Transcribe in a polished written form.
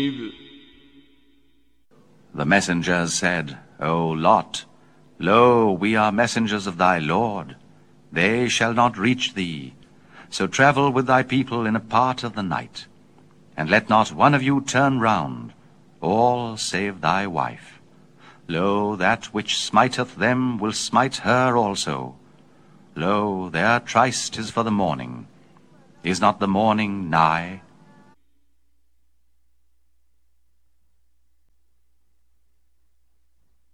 The messengers said, O Lot, lo, we are messengers of thy Lord. They shall not reach thee. So travel with thy people in a part of the night. And let not one of you turn round, all save thy wife. Lo, that which smiteth them will smite her also. Lo, their tryst is for the morning. Is not the morning nigh?